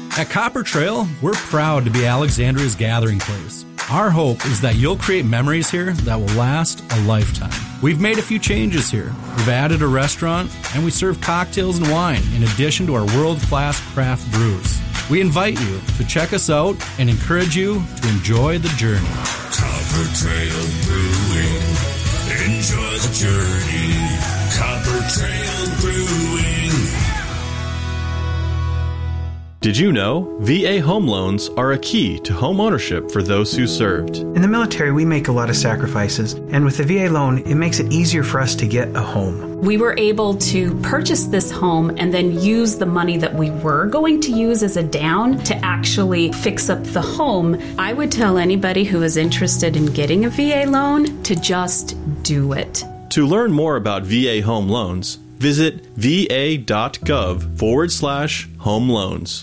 At Copper Trail, we're proud to be Alexandria's gathering place. Our hope is that you'll create memories here that will last a lifetime. We've made a few changes here. We've added a restaurant, and we serve cocktails and wine in addition to our world-class craft brews. We invite you to check us out and encourage you to enjoy the journey. Copper Trail Brewing. Enjoy the journey. Copper Trail Brewing. Did you know VA home loans are a key to home ownership for those who served? In the military, we make a lot of sacrifices, and with the VA loan, it makes it easier for us to get a home. We were able to purchase this home and then use the money that we were going to use as a down to actually fix up the home. I would tell anybody who is interested in getting a VA loan to just do it. To learn more about VA home loans, visit va.gov/home loans.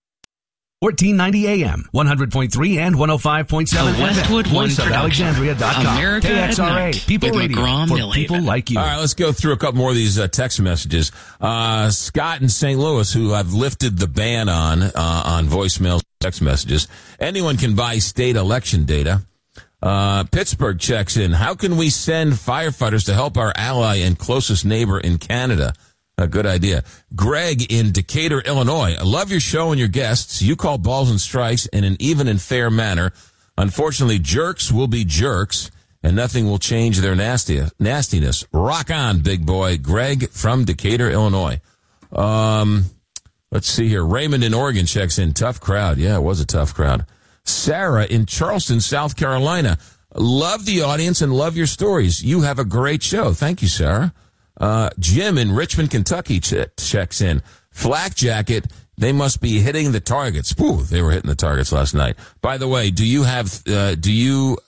1490 AM, 100.3 and 105.7 Westwood One Production. Alexandria.com. America KXRA, People with Radio, McGraw for Millhaven. people like you. All right, let's go through a couple more of these text messages. Scott in St. Louis, who I've lifted the ban on voicemail text messages. Anyone can buy state election data. Pittsburgh checks in. How can we send firefighters to help our ally and closest neighbor in Canada? A good idea. Greg in Decatur, Illinois. I love your show and your guests. You call balls and strikes in an even and fair manner. Unfortunately, jerks will be jerks, and nothing will change their nastiness. Rock on, big boy. Greg from Decatur, Illinois. Let's see here. Raymond in Oregon checks in. Tough crowd. Yeah, it was a tough crowd. Sarah in Charleston, South Carolina. Love the audience and love your stories. You have a great show. Thank you, Sarah. Jim in Richmond, Kentucky checks in. Flak Jacket, they must be hitting the targets. Whew, they were hitting the targets last night. By the way, do you have to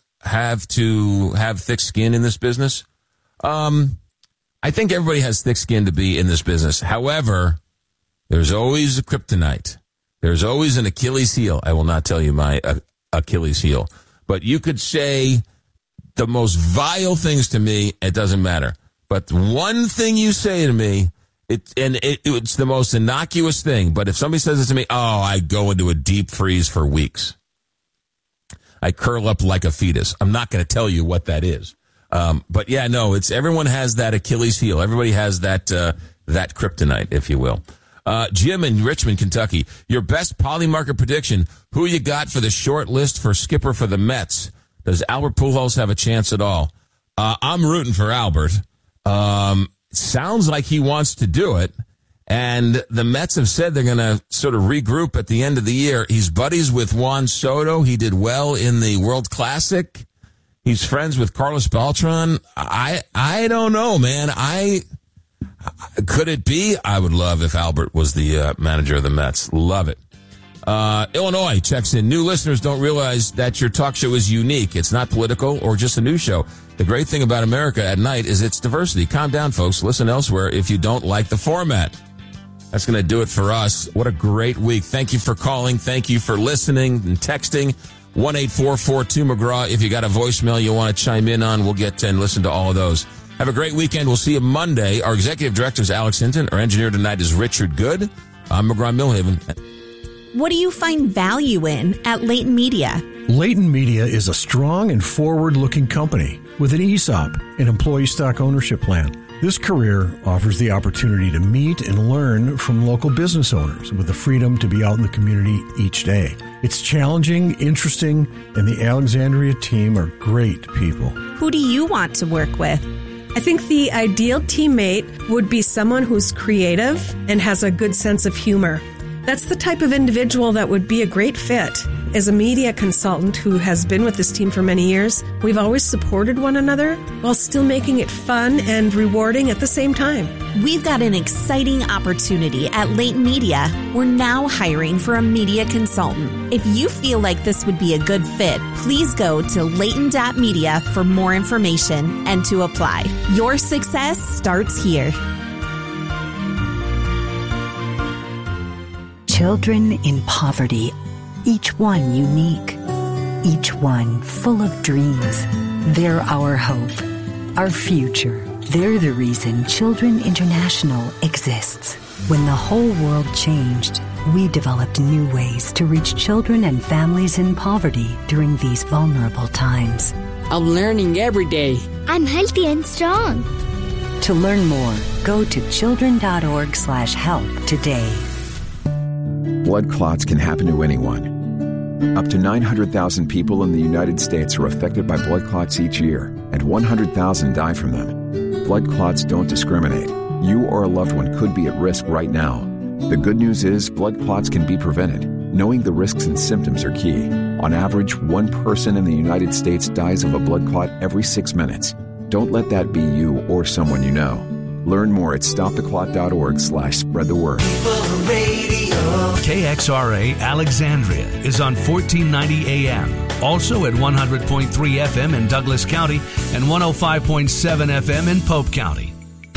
have thick skin in this business? I think everybody has thick skin to be in this business. However, there's always a kryptonite. There's always an Achilles heel. I will not tell you my Achilles heel. But you could say the most vile things to me, it doesn't matter. But one thing you say to me, it's the most innocuous thing. But if somebody says it to me, I go into a deep freeze for weeks. I curl up like a fetus. I'm not going to tell you what that is. But yeah, no, everyone has that Achilles heel. Everybody has that kryptonite, if you will. Jim in Richmond, Kentucky, your best polymarket prediction. Who you got for the short list for skipper for the Mets? Does Albert Pujols have a chance at all? I'm rooting for Albert. Sounds like he wants to do it. And the Mets have said they're going to sort of regroup at the end of the year. He's buddies with Juan Soto. He did well in the World Classic. He's friends with Carlos Beltran. I don't know, man. Could it be? I would love if Albert was the manager of the Mets. Love it. Illinois checks in. New listeners don't realize that your talk show is unique. It's not political or just a news show. The great thing about America at night is its diversity. Calm down, folks. Listen elsewhere if you don't like the format. That's going to do it for us. What a great week. Thank you for calling. Thank you for listening and texting. 1-844-2-McGraw. If you got a voicemail you want to chime in on, we'll get and listen to all of those. Have a great weekend. We'll see you Monday. Our executive director is Alex Hinton. Our engineer tonight is Richard Good. I'm McGraw Millhaven. What do you find value in at Leighton Media? Leighton Media is a strong and forward-looking company with an ESOP, an employee stock ownership plan. This career offers the opportunity to meet and learn from local business owners with the freedom to be out in the community each day. It's challenging, interesting, and the Alexandria team are great people. Who do you want to work with? I think the ideal teammate would be someone who's creative and has a good sense of humor. That's the type of individual that would be a great fit. As a media consultant who has been with this team for many years, we've always supported one another while still making it fun and rewarding at the same time. We've got an exciting opportunity at Leighton Media. We're now hiring for a media consultant. If you feel like this would be a good fit, please go to Leighton.media for more information and to apply. Your success starts here. Children in poverty, each one unique, each one full of dreams. They're our hope, our future. They're the reason Children International exists. When the whole world changed, we developed new ways to reach children and families in poverty during these vulnerable times. I'm learning every day. I'm healthy and strong. To learn more, go to children.org/help today. Blood clots can happen to anyone. Up to 900,000 people in the United States are affected by blood clots each year, and 100,000 die from them. Blood clots don't discriminate. You or a loved one could be at risk right now. The good news is blood clots can be prevented. Knowing the risks and symptoms are key. On average, one person in the United States dies of a blood clot every 6 minutes. Don't let that be you or someone you know. Learn more at stoptheclot.org/spread the word. KXRA Alexandria is on 1490 AM. Also at 100.3 FM in Douglas County and 105.7 FM in Pope County.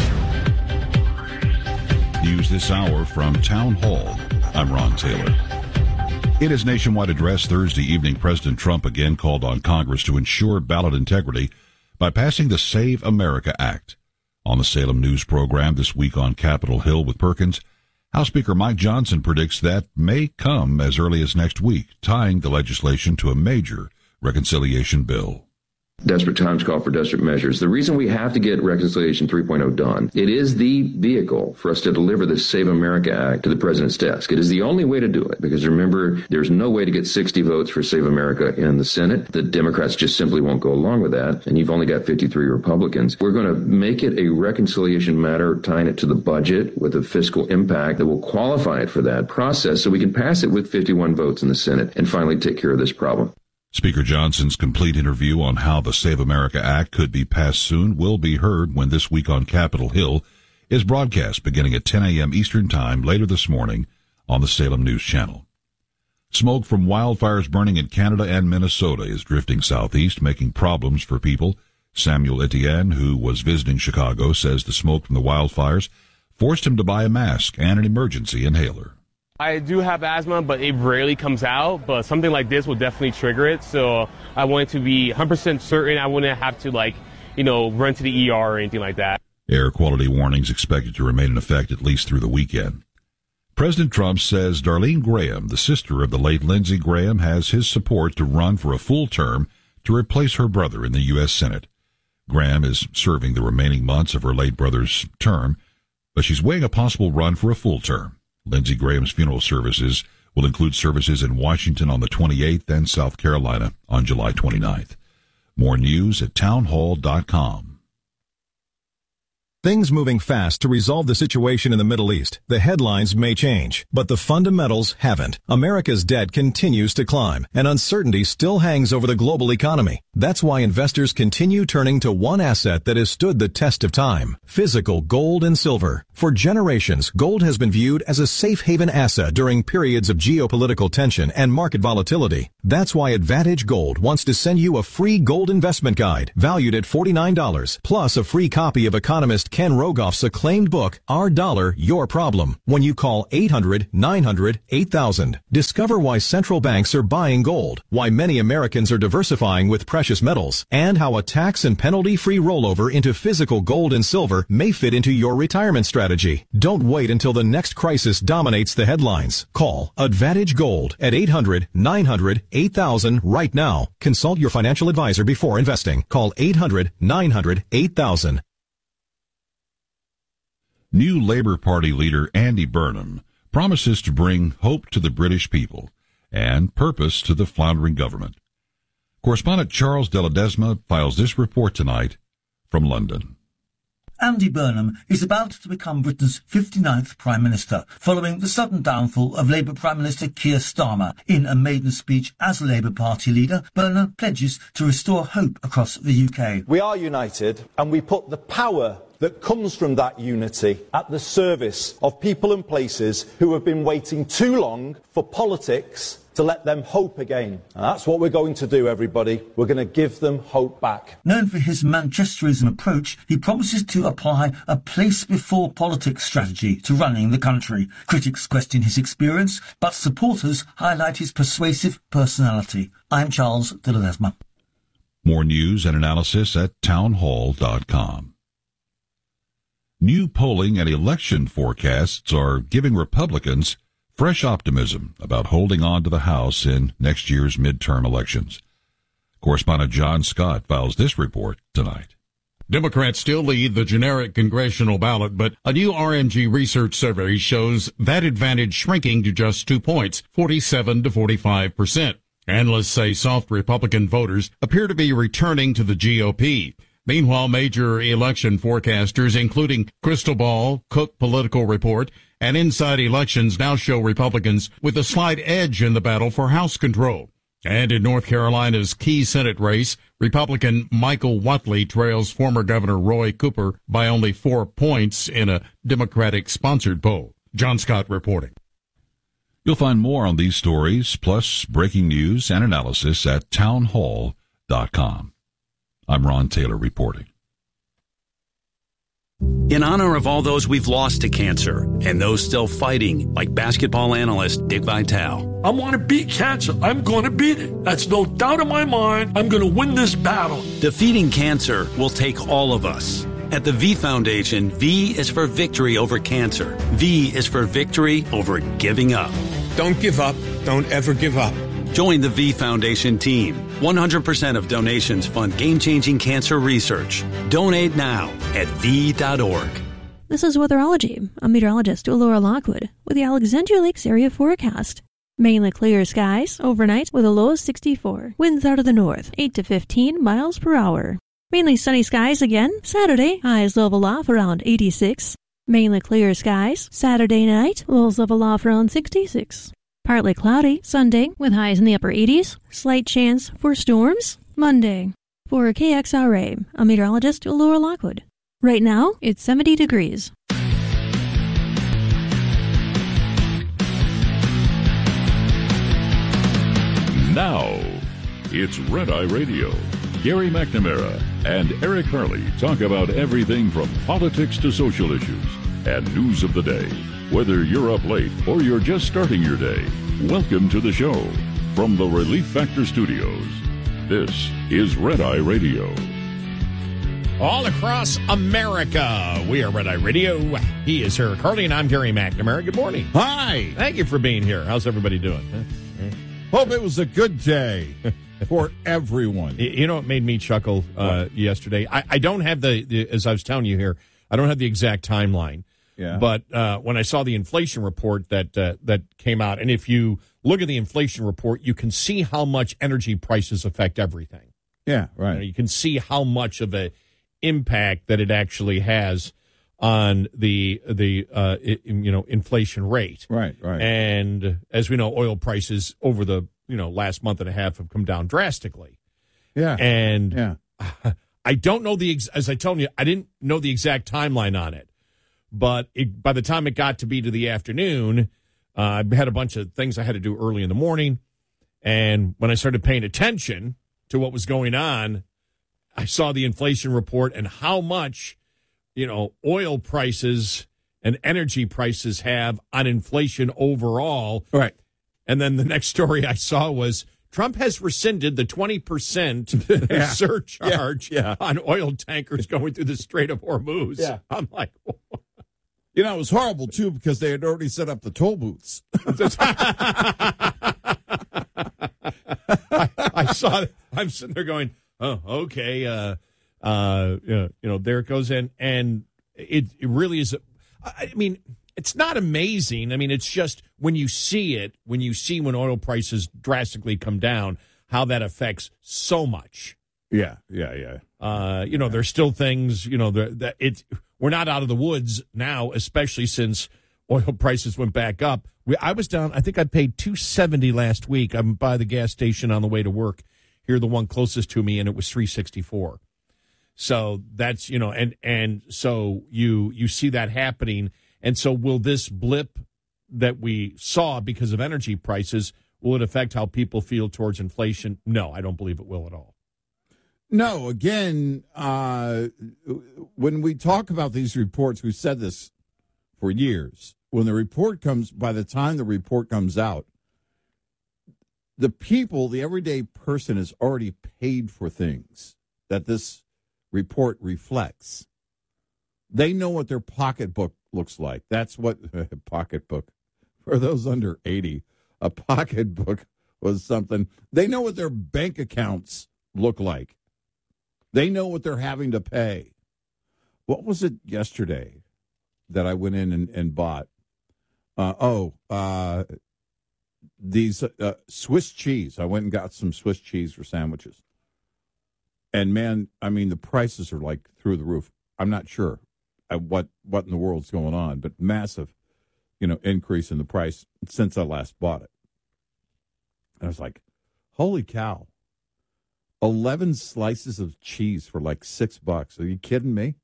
News this hour from Town Hall. I'm Ron Taylor. In his nationwide address Thursday evening, President Trump again called on Congress to ensure ballot integrity by passing the Save America Act. On the Salem News program this week on Capitol Hill with Perkins, House Speaker Mike Johnson predicts that may come as early as next week, tying the legislation to a major reconciliation bill. Desperate times call for desperate measures. The reason we have to get Reconciliation 3.0 done, it is the vehicle for us to deliver this Save America Act to the president's desk. It is the only way to do it, because remember, there's no way to get 60 votes for Save America in the Senate. The Democrats just simply won't go along with that, and you've only got 53 Republicans. We're going to make it a reconciliation matter, tying it to the budget with a fiscal impact that will qualify it for that process so we can pass it with 51 votes in the Senate and finally take care of this problem. Speaker Johnson's complete interview on how the Save America Act could be passed soon will be heard when This Week on Capitol Hill is broadcast beginning at 10 a.m. Eastern Time later this morning on the Salem News Channel. Smoke from wildfires burning in Canada and Minnesota is drifting southeast, making problems for people. Samuel Etienne, who was visiting Chicago, says the smoke from the wildfires forced him to buy a mask and an emergency inhaler. I do have asthma, but it rarely comes out. But something like this will definitely trigger it. So I wanted to be 100% certain I wouldn't have to, run to the ER or anything like that. Air quality warnings expected to remain in effect at least through the weekend. President Trump says Darlene Graham, the sister of the late Lindsey Graham, has his support to run for a full term to replace her brother in the U.S. Senate. Graham is serving the remaining months of her late brother's term, but she's weighing a possible run for a full term. Lindsey Graham's funeral services will include services in Washington on the 28th and South Carolina on July 29th. More news at townhall.com. Things moving fast to resolve the situation in the Middle East. The headlines may change, but the fundamentals haven't. America's debt continues to climb, and uncertainty still hangs over the global economy. That's why investors continue turning to one asset that has stood the test of time: physical gold and silver. For generations, gold has been viewed as a safe haven asset during periods of geopolitical tension and market volatility. That's why Advantage Gold wants to send you a free gold investment guide valued at $49, plus a free copy of economist Ken Rogoff's acclaimed book, Our Dollar, Your Problem, when you call 800-900-8000. Discover why central banks are buying gold, why many Americans are diversifying with precious metals, and how a tax and penalty-free rollover into physical gold and silver may fit into your retirement strategy. Don't wait until the next crisis dominates the headlines. Call Advantage Gold at 800-900-8000 right now. Consult your financial advisor before investing. Call 800-900-8000. New Labour Party leader Andy Burnham promises to bring hope to the British people and purpose to the floundering government. Correspondent Charles de Ledesma files this report tonight from London. Andy Burnham is about to become Britain's 59th Prime Minister, following the sudden downfall of Labour Prime Minister Keir Starmer. In a maiden speech as Labour Party leader, Burnham pledges to restore hope across the UK. We are united, and we put the power that comes from that unity at the service of people and places who have been waiting too long for politics to let them hope again. And that's what we're going to do, everybody. We're going to give them hope back. Known for his Manchesterism approach, he promises to apply a place-before-politics strategy to running the country. Critics question his experience, but supporters highlight his persuasive personality. I'm Charles de Ledesma. More news and analysis at townhall.com. New polling and election forecasts are giving Republicans fresh optimism about holding on to the House in next year's midterm elections. Correspondent John Scott files this report tonight. Democrats still lead the generic congressional ballot, but a new RMG research survey shows that advantage shrinking to just 2 points, 47 to 45%. Analysts say soft Republican voters appear to be returning to the GOP. Meanwhile, major election forecasters, including Crystal Ball, Cook Political Report, and Inside Elections now show Republicans with a slight edge in the battle for House control. And in North Carolina's key Senate race, Republican Michael Whatley trails former Governor Roy Cooper by only 4 points in a Democratic-sponsored poll. John Scott reporting. You'll find more on these stories, plus breaking news and analysis at townhall.com. I'm Ron Taylor reporting. In honor of all those we've lost to cancer and those still fighting, like basketball analyst Dick Vitale. I want to beat cancer. I'm going to beat it. That's no doubt in my mind. I'm going to win this battle. Defeating cancer will take all of us. At the V Foundation, V is for victory over cancer. V is for victory over giving up. Don't give up. Don't ever give up. Join the V Foundation team. 100% of donations fund game-changing cancer research. Donate now at V.org. This is Weatherology. I'm meteorologist Laura Lockwood with the Alexandria Lakes area forecast. Mainly clear skies overnight with a low of 64. Winds out of the north, 8 to 15 miles per hour. Mainly sunny skies again. Saturday, highs level off around 86. Mainly clear skies. Saturday night, lows level off around 66. Partly cloudy Sunday with highs in the upper 80s. Slight chance for storms Monday. For KXRA, I'm meteorologist Laura Lockwood. Right now, it's 70 degrees. Now, it's Red Eye Radio. Gary McNamara and Eric Harley talk about everything from politics to social issues and news of the day. Whether you're up late or you're just starting your day, welcome to the show. From the Relief Factor Studios, this is Red Eye Radio. All across America, we are Red Eye Radio. He is Eric Harley, and I'm Gary McNamara. Good morning. Hi. Thank you for being here. How's everybody doing? Hope it was a good day for everyone. You know what made me chuckle yesterday? I don't have the, as I was telling you here, I don't have the exact timeline. Yeah. But when I saw the inflation report that came out, and if you look at the inflation report, you can see how much energy prices affect everything. Yeah, right. You can see how much of an impact that it actually has on the inflation rate. Right. And as we know, oil prices over the last month and a half have come down drastically. Yeah. And I don't know as I told you, I didn't know the exact timeline on it. But by the time it got to be to the afternoon, I had a bunch of things I had to do early in the morning. And when I started paying attention to what was going on, I saw the inflation report and how much, oil prices and energy prices have on inflation overall. Right. And then the next story I saw was Trump has rescinded the 20% surcharge on oil tankers going through the Strait of Hormuz. Yeah. I'm like, it was horrible, too, because they had already set up the toll booths. I saw it. I'm sitting there going, oh, okay. There it goes in. And it really is. I mean, it's not amazing. I mean, it's just when you see when oil prices drastically come down, how that affects so much. Yeah. There's still things, we're not out of the woods now, especially since oil prices went back up. I was down, I think I paid $2.70 last week. I'm by the gas station on the way to work. Here, the one closest to me, and it was $3.64. So that's, and so you see that happening. And so will this blip that we saw because of energy prices, will it affect how people feel towards inflation? No, I don't believe it will at all. No, again, when we talk about these reports, we've said this for years. When by the time the report comes out, the people, the everyday person has already paid for things that this report reflects. They know what their pocketbook looks like. That's what pocketbook. For those under 80, a pocketbook was something. They know what their bank accounts look like. They know what they're having to pay. What was it yesterday that I went in and bought? These Swiss cheese. I went and got some Swiss cheese for sandwiches. And, man, I mean, the prices are like through the roof. I'm not sure what in the world's going on, but massive, increase in the price since I last bought it. And I was like, holy cow. 11 slices of cheese for like $6. Are you kidding me?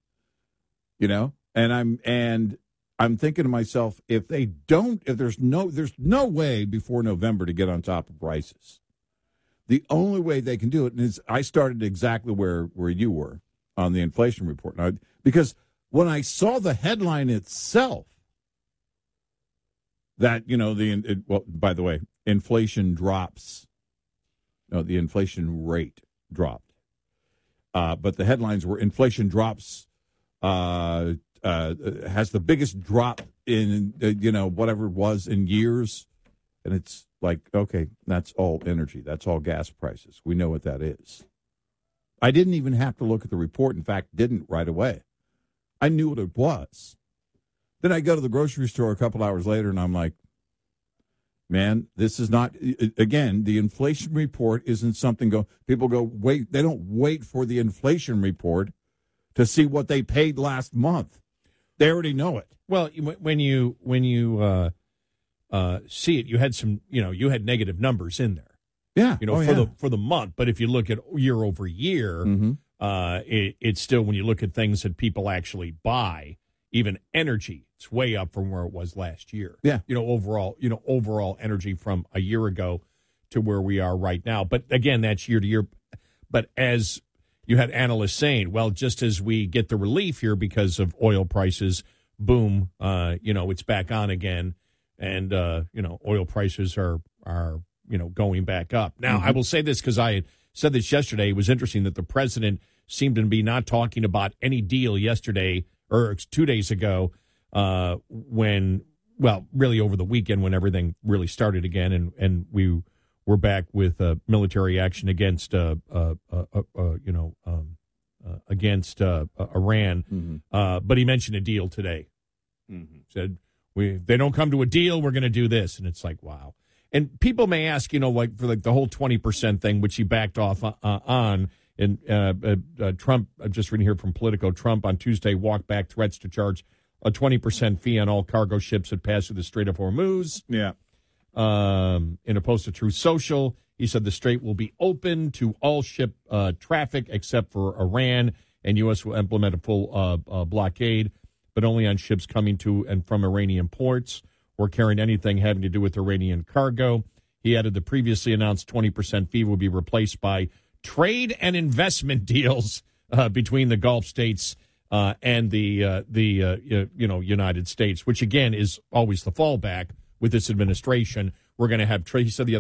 And I'm thinking to myself, if there's no way before November to get on top of prices. The only way they can do it is I started exactly where you were on the inflation report. Now, because when I saw the headline itself, that, by the way, inflation drops. No, the inflation rate dropped. But the headlines were inflation drops, has the biggest drop in, whatever it was in years. And it's like, okay, that's all energy. That's all gas prices. We know what that is. I didn't even have to look at the report. In fact, didn't right away. I knew what it was. Then I go to the grocery store a couple hours later, and I'm like, man, this is not, again, the inflation report isn't something people go, wait, they don't wait for the inflation report to see what they paid last month. They already know it. Well, when you see it, you had some, you had negative numbers in there. Yeah. For the month. But if you look at year over year, it's still, when you look at things that people actually buy, even energy, it's way up from where it was last year. Yeah. Overall energy from a year ago to where we are right now. But again, that's year to year. But as you had analysts saying, well, just as we get the relief here because of oil prices, boom, it's back on again. And, oil prices are going back up. Now, I will say this because I had said this yesterday. It was interesting that the president seemed to be not talking about any deal yesterday or 2 days ago really over the weekend when everything really started again and we were back with military action against Iran. But he mentioned a deal today. Said, they don't come to a deal, we're going to do this. And it's like, wow. And people may ask, for the whole 20% thing, which he backed off on. And Trump, I'm just reading here from Politico, Trump on Tuesday walked back threats to charge a 20% fee on all cargo ships that pass through the Strait of Hormuz. Yeah. In a post to Truth Social, he said the strait will be open to all ship traffic except for Iran, and U.S. will implement a full blockade, but only on ships coming to and from Iranian ports or carrying anything having to do with Iranian cargo. He added the previously announced 20% fee will be replaced by trade and investment deals between the Gulf states and the United States, which again is always the fallback with this administration. We're going to have trade. He said the other